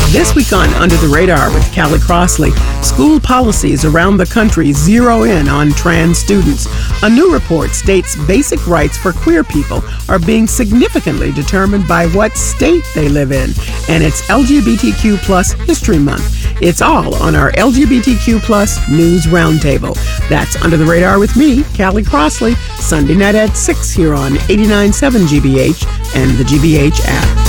This week on Under the Radar with Callie Crossley, school policies around the country zero in on trans students. A new report states basic rights for queer people are being significantly determined by what state they live in. And it's LGBTQ Plus History Month. It's all on our LGBTQ Plus News Roundtable. That's Under the Radar with me, Callie Crossley, Sunday night at 6 here on 89.7 GBH and the GBH app.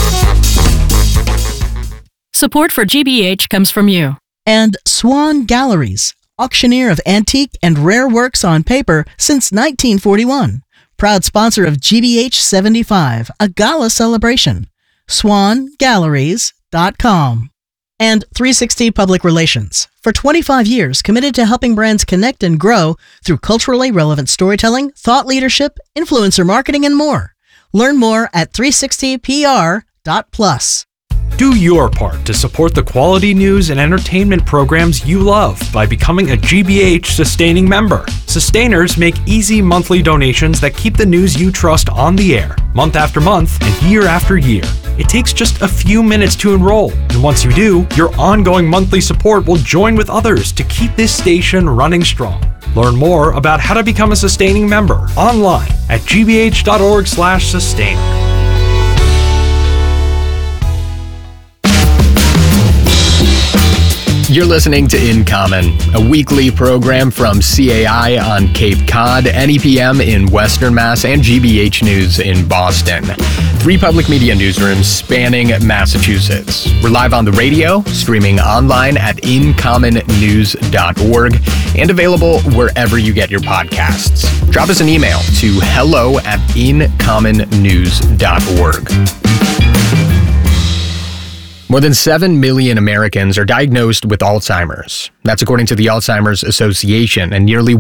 Support for GBH comes from you. And Swan Galleries, auctioneer of antique and rare works on paper since 1941. Proud sponsor of GBH 75, a gala celebration. SwanGalleries.com. And 360 Public Relations. For 25 years, committed to helping brands connect and grow through culturally relevant storytelling, thought leadership, influencer marketing, and more. Learn more at 360PR.plus. Do your part to support the quality news and entertainment programs you love by becoming a GBH Sustaining member. Sustainers make easy monthly donations that keep the news you trust on the air, month after month and year after year. It takes just a few minutes to enroll, and once you do, your ongoing monthly support will join with others to keep this station running strong. Learn more about how to become a Sustaining member online at gbh.org/sustainer. You're listening to In Common, a weekly program from CAI on Cape Cod, NEPM in Western Mass, and GBH News in Boston. 3 public media newsrooms spanning Massachusetts. We're live on the radio, streaming online at incommonnews.org, and available wherever you get your podcasts. Drop us an email to hello@incommonnews.org. More than 7 million Americans are diagnosed with Alzheimer's. That's according to the Alzheimer's Association, and nearly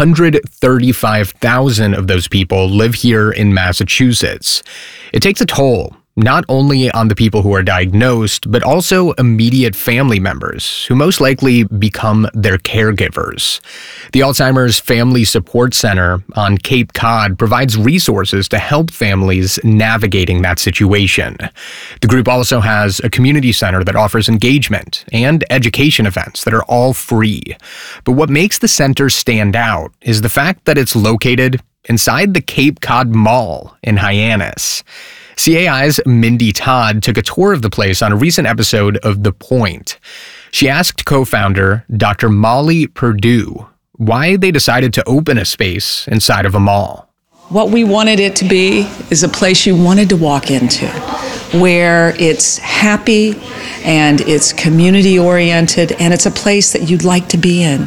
135,000 of those people live here in Massachusetts. It takes a toll, not only on the people who are diagnosed, but also immediate family members, who most likely become their caregivers. The Alzheimer's Family Support Center on Cape Cod provides resources to help families navigating that situation. The group also has a community center that offers engagement and education events that are all free. But what makes the center stand out is the fact that it's located inside the Cape Cod Mall in Hyannis. CAI's Mindy Todd took a tour of the place on a recent episode of The Point. She asked co-founder Dr. Molly Perdue why they decided to open a space inside of a mall. What we wanted it to be is a place you wanted to walk into, where it's happy and it's community-oriented and it's a place that you'd like to be in.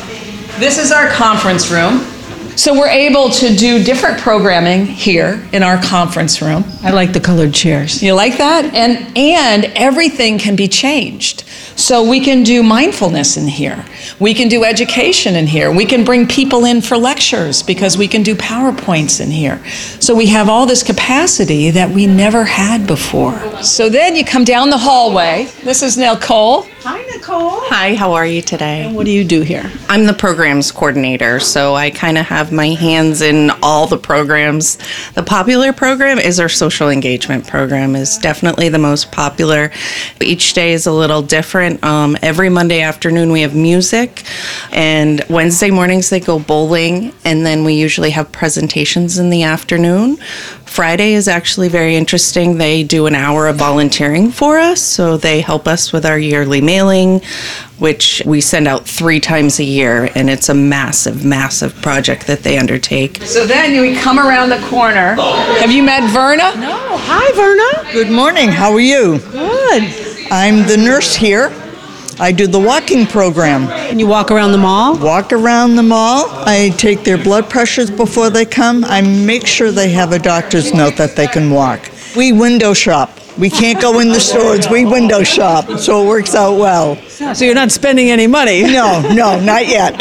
This is our conference room. So we're able to do different programming here in our conference room. I like the colored chairs. You like that? And everything can be changed. So we can do mindfulness in here. We can do education in here. We can bring people in for lectures because we can do PowerPoints in here. So we have all this capacity that we never had before. So then you come down the hallway. This is Nicole. Hi, Nicole. Hi, how are you today? And what do you do here? I'm the programs coordinator, so I kind of have my hands in all the programs. The popular program is our social engagement program, is definitely the most popular. Each day is a little different. Every Monday afternoon we have music, and Wednesday mornings they go bowling, and then we usually have presentations in the afternoon. Friday is actually very interesting. They do an hour of volunteering for us, so they help us with our yearly mailing, which we send out 3 times a year, and it's a massive, massive project that they undertake. So then we come around the corner. Have you met Verna? No. Hi, Verna. Good morning. How are you? Good. I'm the nurse here. I do the walking program. And you walk around the mall? Walk around the mall. I take their blood pressures before they come. I make sure they have a doctor's note that they can walk. We window shop. We can't go in the stores. We window shop, so it works out well. So you're not spending any money? No, not yet.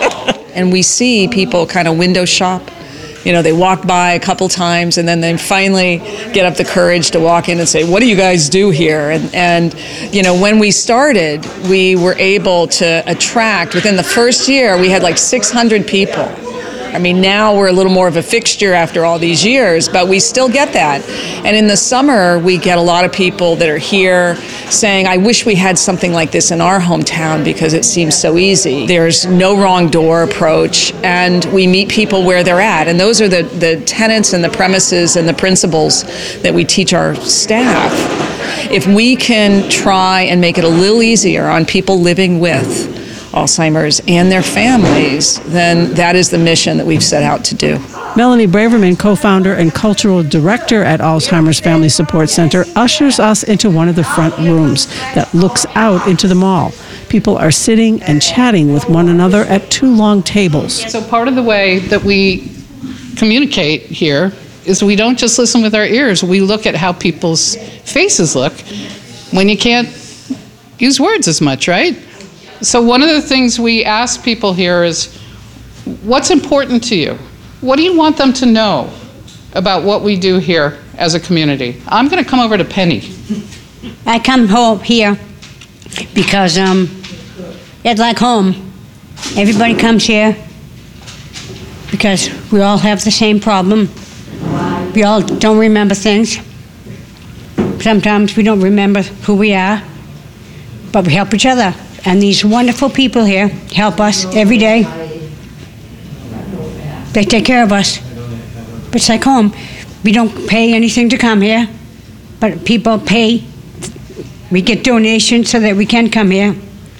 And we see people kind of window shop. You know, they walk by a couple times and then they finally get up the courage to walk in and say, what do you guys do here? And you know, when we started, we were able to attract, within the first year, we had like 600 people I mean, now we're a little more of a fixture after all these years, but we still get that. And in the summer, we get a lot of people that are here saying, I wish we had something like this in our hometown because it seems so easy. There's no wrong door approach, and we meet people where they're at. And those are the tenets and the premises and the principles that we teach our staff. If we can try and make it a little easier on people living with Alzheimer's and their families, then that is the mission that we've set out to do. Melanie Braverman, co-founder and cultural director at Alzheimer's Family Support Center, ushers us into one of the front rooms that looks out into the mall. People are sitting and chatting with one another at 2 long tables. So part of the way that we communicate here is we don't just listen with our ears. We look at how people's faces look when you can't use words as much, right? So one of the things we ask people here is, what's important to you? What do you want them to know about what we do here as a community? I'm going to come over to Penny. I come home here because it's like home. Everybody comes here because we all have the same problem. We all don't remember things. Sometimes we don't remember who we are, but we help each other. And these wonderful people here help us every day. They take care of us. It's like home. We don't pay anything to come here, but people pay. We get donations so that we can come here.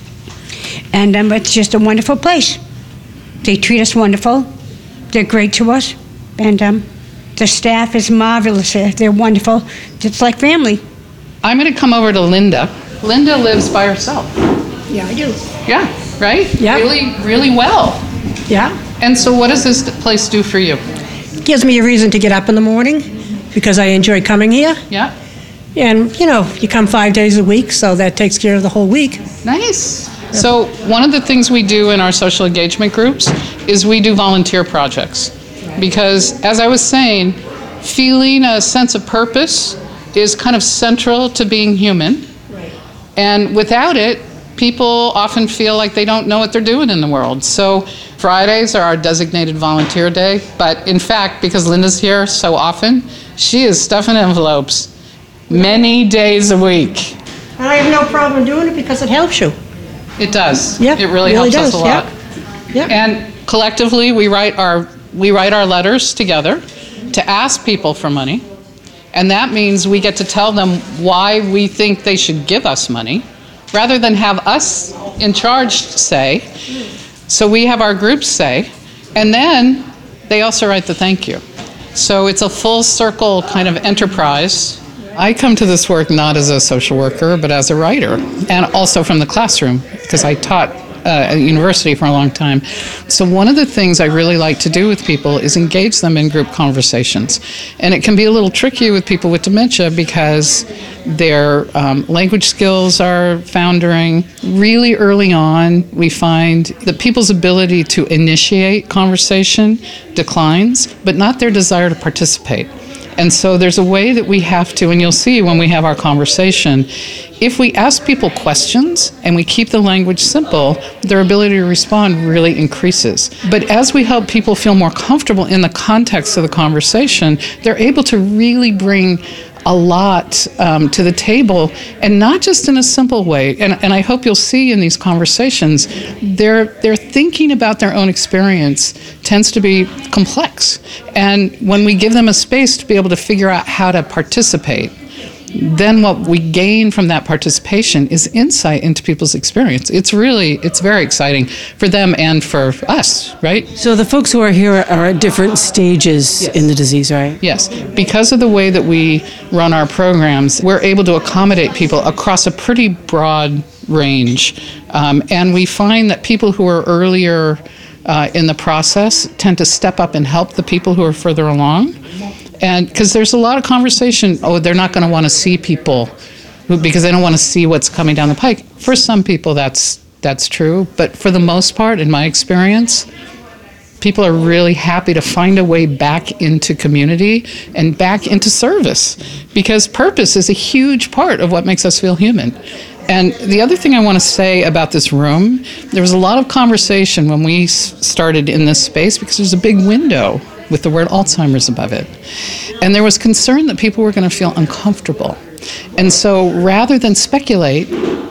And it's just a wonderful place. They treat us wonderful. They're great to us. And the staff is marvelous. They're wonderful. It's like family. I'm going to come over to Linda. Linda lives by herself. Yeah, I do. Yeah, right? Yeah. Really, really well. Yeah. And so what does this place do for you? It gives me a reason to get up in the morning because I enjoy coming here. Yeah. And, you come 5 days a week, so that takes care of the whole week. Nice. So one of the things we do in our social engagement groups is we do volunteer projects. Because, as I was saying, feeling a sense of purpose is kind of central to being human. Right. And without it, people often feel like they don't know what they're doing in the world. So Fridays are our designated volunteer day. But in fact, because Linda's here so often, she is stuffing envelopes many days a week. And I have no problem doing it because it helps you. It does. Yeah, it really helps us a lot. Yeah. And collectively, we write our letters together to ask people for money. And that means we get to tell them why we think they should give us money, rather than have us in charge say. So we have our groups say, and then they also write the thank you. So it's a full circle kind of enterprise. I come to this work not as a social worker, but as a writer, and also from the classroom, because I taught at university for a long time. So one of the things I really like to do with people is engage them in group conversations. And it can be a little tricky with people with dementia because their language skills are foundering. Really early on, we find that people's ability to initiate conversation declines, but not their desire to participate. And so there's a way that we have to, and you'll see when we have our conversation, if we ask people questions and we keep the language simple, their ability to respond really increases. But as we help people feel more comfortable in the context of the conversation, they're able to really bring a lot to the table, and not just in a simple way. And I hope you'll see in these conversations, their thinking about their own experience tends to be complex. And when we give them a space to be able to figure out how to participate, then what we gain from that participation is insight into people's experience. It's very exciting for them and for us, right? So the folks who are here are at different stages in the disease, right? Yes. Because of the way that we run our programs, we're able to accommodate people across a pretty broad range. And we find that people who are earlier in the process tend to step up and help the people who are further along. And because there's a lot of conversation, they're not going to want to see people because they don't want to see what's coming down the pike. For some people, that's true. But for the most part, in my experience, people are really happy to find a way back into community and back into service, because purpose is a huge part of what makes us feel human. And the other thing I want to say about this room, there was a lot of conversation when we started in this space because there's a big window with the word Alzheimer's above it. And there was concern that people were going to feel uncomfortable. And so rather than speculate,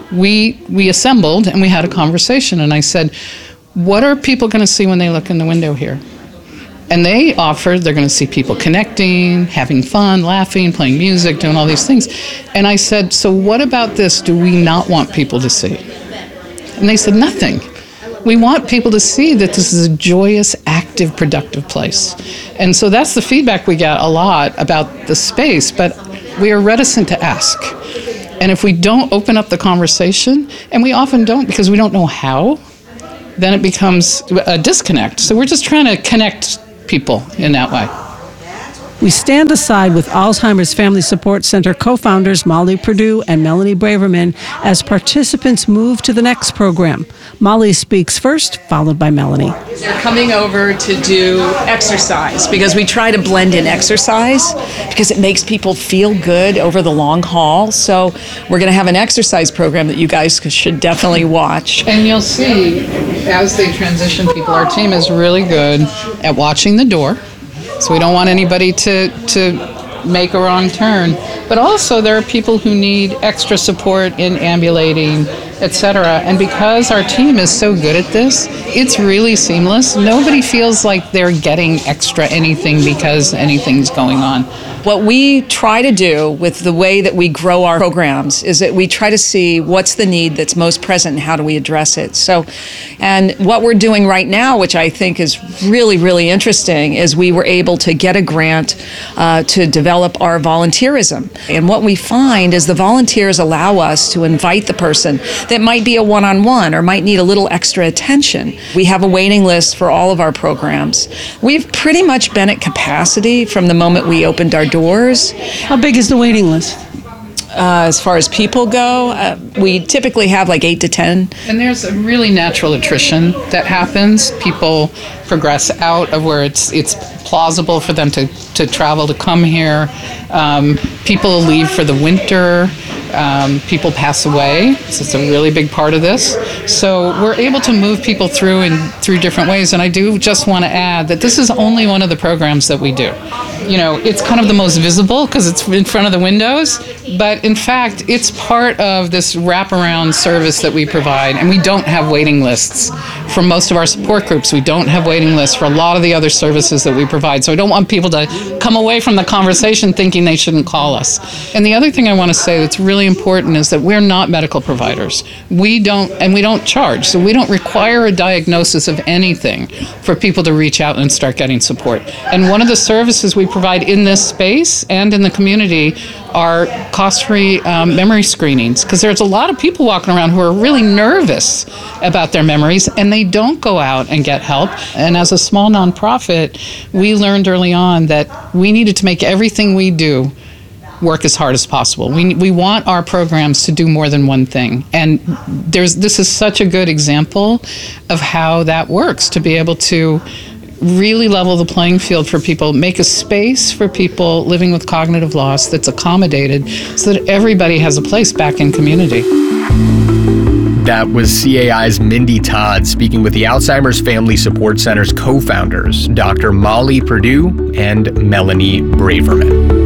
we assembled and we had a conversation. And I said, what are people going to see when they look in the window here? And they offered they're going to see people connecting, having fun, laughing, playing music, doing all these things. And I said, so what about this do we not want people to see? And they said, nothing. We want people to see that this is a joyous, active, productive place. And so that's the feedback we get a lot about the space, but we are reticent to ask. And if we don't open up the conversation, and we often don't because we don't know how, then it becomes a disconnect. So we're just trying to connect people in that way. We stand aside with Alzheimer's Family Support Center co-founders Molly Perdue and Melanie Braverman as participants move to the next program. Molly speaks first, followed by Melanie. They're coming over to do exercise because we try to blend in exercise because it makes people feel good over the long haul. So we're going to have an exercise program that you guys should definitely watch. And you'll see as they transition people, our team is really good at watching the door. So we don't want anybody to make a wrong turn. But also there are people who need extra support in ambulating, etc. And because our team is so good at this, it's really seamless. Nobody feels like they're getting extra anything because anything's going on. What we try to do with the way that we grow our programs is that we try to see what's the need that's most present and how do we address it. So, and what we're doing right now, which I think is really, really interesting, is we were able to get a grant to develop our volunteerism. And what we find is the volunteers allow us to invite the person that might be a one-on-one or might need a little extra attention. We have a waiting list for all of our programs. We've pretty much been at capacity from the moment we opened our doors. How big is the waiting list? As far as people go, we typically have like 8 to 10. And there's a really natural attrition that happens. People progress out of where it's plausible for them to travel to come here. People leave for the winter. People pass away. So it's a really big part of this. So we're able to move people through different ways. And I do just want to add that this is only one of the programs that we do. You know, it's kind of the most visible because it's in front of the windows, but in fact, it's part of this wraparound service that we provide, and we don't have waiting lists for most of our support groups. We don't have waiting lists for a lot of the other services that we provide, so I don't want people to come away from the conversation thinking they shouldn't call us. And the other thing I want to say that's really important is that we're not medical providers. We don't charge, so we don't require a diagnosis of anything for people to reach out and start getting support. And one of the services we provide in this space and in the community are cost-free memory screenings, because there's a lot of people walking around who are really nervous about their memories and they don't go out and get help. And as a small nonprofit, we learned early on that we needed to make everything we do work as hard as possible. We want our programs to do more than one thing. And this is such a good example of how that works, to be able to really level the playing field for people, make a space for people living with cognitive loss that's accommodated so that everybody has a place back in community. That was CAI's Mindy Todd speaking with the Alzheimer's Family Support Center's co-founders, Dr. Molly Perdue and Melanie Braverman.